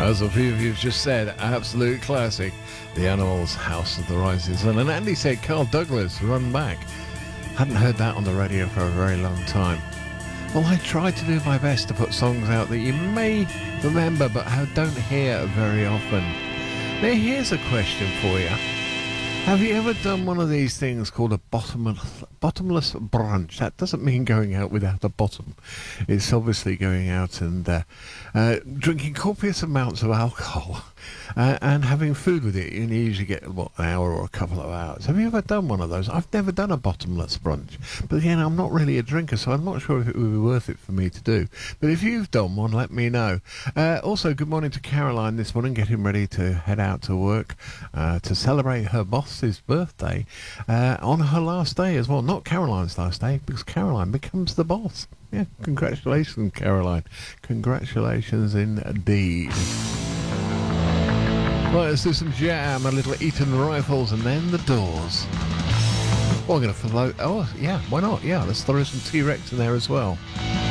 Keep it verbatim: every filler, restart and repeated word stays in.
As a few of you have just said, absolute classic. The Animals, House of the Rising Sun. And Andy said Carl Douglas, Run Back. Hadn't heard that on the radio for a very long time. Well, I try to do my best to put songs out that you may remember but don't hear very often. Now, here's a question for you. Have you ever done one of these things called a bottomless, bottomless brunch? That doesn't mean going out without a bottom. It's obviously going out and uh, uh, drinking copious amounts of alcohol uh, and having food with it. You usually get, what, an hour or a couple of hours. Have you ever done one of those? I've never done a bottomless brunch. But again, I'm not really a drinker, so I'm not sure if it would be worth it for me to do. But if you've done one, let me know. Uh, also, good morning to Caroline this morning, getting ready to head out to work uh, to celebrate her boss's birthday uh, on her last day as well. Not Caroline's last day, because Caroline becomes the boss. Yeah, congratulations, Caroline. Congratulations indeed. Right, let's do some Jam, a little Eton Rifles, and then the Doors. Oh, I'm going to float. Oh, yeah, why not? Yeah, let's throw some T-Rex in there as well.